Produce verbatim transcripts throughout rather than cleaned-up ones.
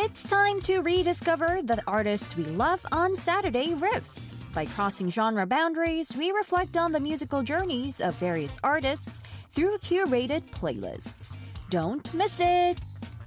It's time to rediscover the artists we love on Saturday Riff. By crossing genre boundaries, we reflect on the musical journeys of various artists through curated playlists. Don't miss it!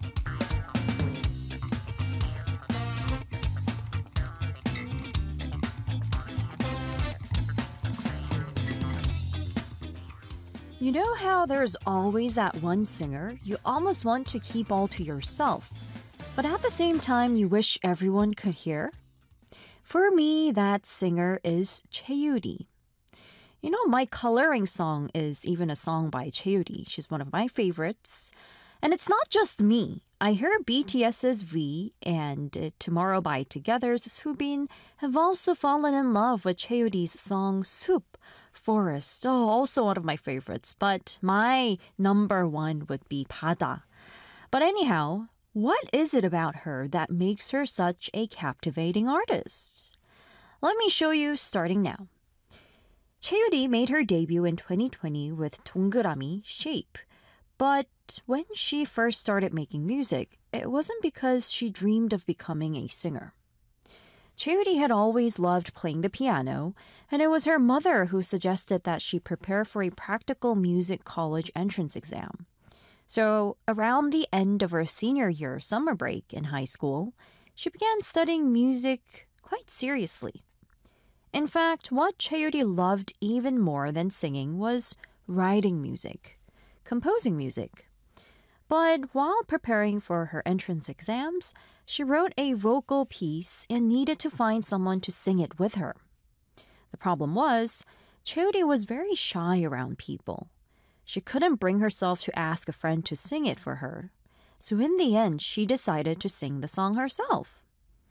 You know how there's always that one singer you almost want to keep all to yourself, but at the same time you wish everyone could hear? For me, that singer is Chaeyoori. You know, my coloring song is even a song by Chaeyoori. She's one of my favorites. And it's not just me. I hear BTS's V and uh, Tomorrow by Together's Soobin have also fallen in love with Chaeyoori's song Soup, Forest. Oh, also one of my favorites. But my number one would be Bada. But anyhow, what is it about her that makes her such a captivating artist? Let me show you starting now. Chaeyoori made her debut in twenty twenty with 동그라미 Shape. But when she first started making music, it wasn't because she dreamed of becoming a singer. Chaeyoori had always loved playing the piano, and it was her mother who suggested that she prepare for a practical music college entrance exam. So, around the end of her senior year summer break in high school, she began studying music quite seriously. In fact, what Chaeyoori loved even more than singing was writing music, composing music. But while preparing for her entrance exams, she wrote a vocal piece and needed to find someone to sing it with her. The problem was, Chaeyoori was very shy around people. She couldn't bring herself to ask a friend to sing it for her. So in the end, she decided to sing the song herself.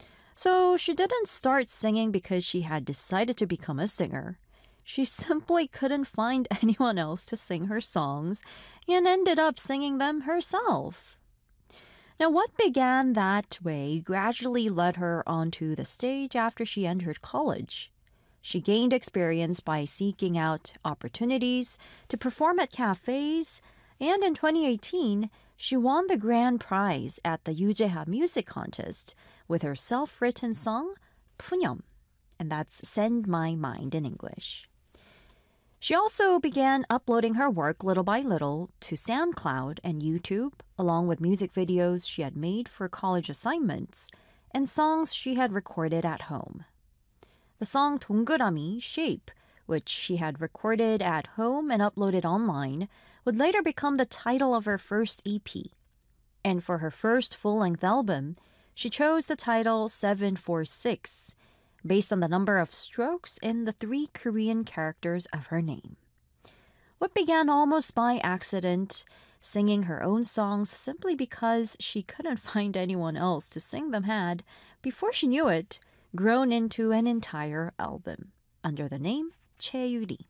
So she didn't start singing because she had decided to become a singer. She simply couldn't find anyone else to sing her songs and ended up singing them herself. Now, what began that way gradually led her onto the stage after she entered college. She gained experience by seeking out opportunities to perform at cafes, and in twenty eighteen, she won the grand prize at the Yujeha Music Contest with her self-written song, 푸념, and that's Send My Mind in English. She also began uploading her work little by little to SoundCloud and YouTube, along with music videos she had made for college assignments and songs she had recorded at home. The song 동그라미 Shape, which she had recorded at home and uploaded online, would later become the title of her first E P. And for her first full-length album, she chose the title seven four six, based on the number of strokes in the three Korean characters of her name. What began almost by accident, singing her own songs simply because she couldn't find anyone else to sing them had, before she knew it, grown into an entire album under the name Chaeyoori.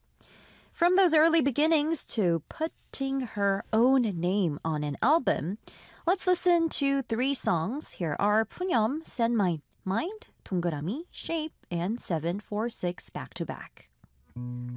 From those early beginnings to putting her own name on an album, let's listen to three songs. Here are 푸념, Send My Mind, 동그라미, Shape, and seven four six back to back.